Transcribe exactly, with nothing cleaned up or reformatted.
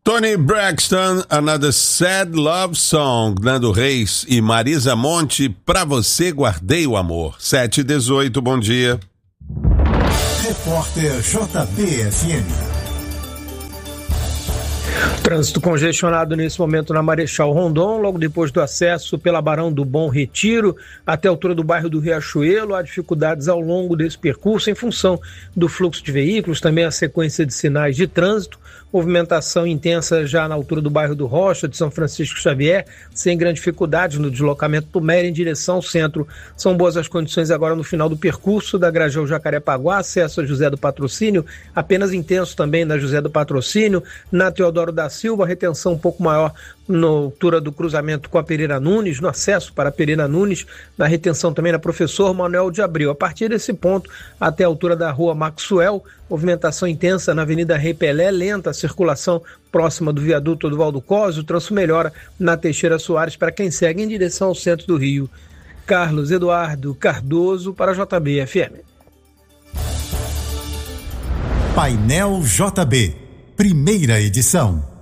Toni Braxton, Another Sad Love Song, Nando Reis e Marisa Monte, Pra Você Guardei o Amor. sete e dezoito, bom dia. Repórter J B F M. Trânsito congestionado nesse momento na Marechal Rondon, logo depois do acesso pela Barão do Bom Retiro até a altura do bairro do Riachuelo. Há dificuldades ao longo desse percurso em função do fluxo de veículos, também a sequência de sinais de trânsito. Movimentação intensa já na altura do bairro do Rocha, de São Francisco Xavier, sem grande dificuldade no deslocamento do Méria em direção ao centro. São boas as condições agora no final do percurso da Grajaú Jacarepaguá, acesso a José do Patrocínio, apenas intenso também na José do Patrocínio, na Teodoro da Silva, retenção um pouco maior na altura do cruzamento com a Pereira Nunes, no acesso para a Pereira Nunes, na retenção também na Professor Manuel de Abreu. A partir desse ponto, até a altura da Rua Maxwell, movimentação intensa na Avenida Rei Pelé, lenta a circulação próxima do viaduto do Valdo Cosio, o trânsito melhora na Teixeira Soares para quem segue em direção ao centro do Rio. Carlos Eduardo Cardoso para a J B F M. Painel J B, primeira edição.